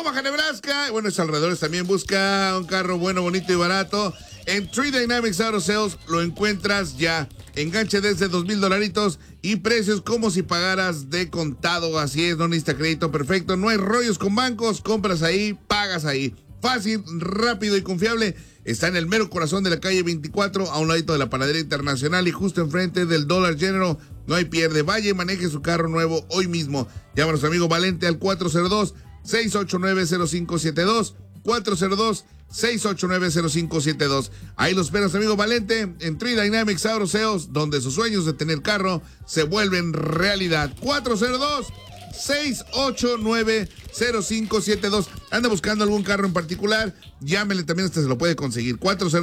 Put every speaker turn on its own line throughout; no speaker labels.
Omaha, Nebraska, bueno, es alrededores también. Busca un carro bueno, bonito y barato. En Tree Dynamics Auto Sales lo encuentras ya. Enganche desde $2,000 y precios como si pagaras de contado. Así es, no necesita crédito, perfecto. No hay rollos con bancos, compras ahí, pagas ahí. Fácil, rápido y confiable. Está en el mero corazón de la calle 24, a un ladito de la Panadería Internacional y justo enfrente del Dollar General. No hay pierde. Vaya y maneje su carro nuevo hoy mismo. Llama a nuestro amigo Valente al 402-689-0572. 402-689-0572. Ahí lo esperas, amigo Valente, en Tree Dynamics Auto Sales, donde sus sueños de tener carro se vuelven realidad. 402-689-0572. Anda buscando algún carro en particular, llámele también, se lo puede conseguir.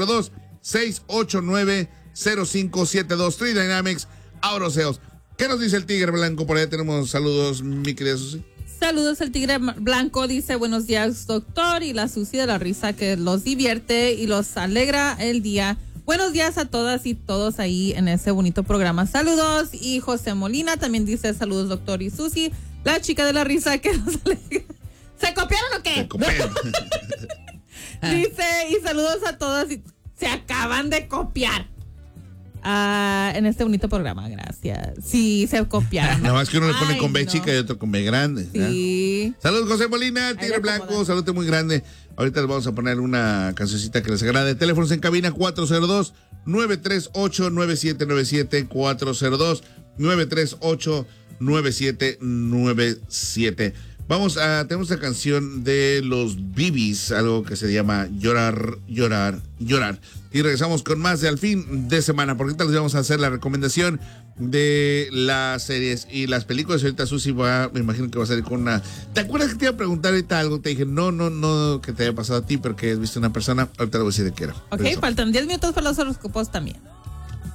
402-689-0572. Tree Dynamics Auto Sales. ¿Qué nos dice el Tigre Blanco? Por allá tenemos saludos, mi querida Susi.
Saludos, el Tigre Blanco dice: buenos días, doctor, y la Susi de la risa que los divierte y los alegra el día. Buenos días a todas y todos ahí en ese bonito programa. Saludos. Y José Molina también dice: saludos, doctor y Susi, la chica de la risa que nos alegra. ¿Se copiaron o qué?
Se copiaron.
Dice: y saludos a todas y se acaban de copiar. En este bonito programa, gracias. Sí, se copiaron.
Nada más que uno le pone con B chica y otro con B grande.
Sí.
Saludos, José Molina, Tigre Blanco, saludo muy grande. Ahorita les vamos a poner una cancioncita que les agrade. Teléfonos en cabina 402-938-9797. 402-938-9797. Tenemos la canción de los Bibis, algo que se llama Llorar, Llorar, Llorar. Y regresamos con más de Al Fin de Semana, porque ahorita les vamos a hacer la recomendación de las series y las películas. Ahorita Susi me imagino que va a salir con una... ¿Te acuerdas que te iba a preguntar ahorita algo? Te dije, no, que te haya pasado a ti, pero que has visto una persona. Ahorita le voy a decir de qué era.
Ok, faltan 10 minutos para los horóscopos también.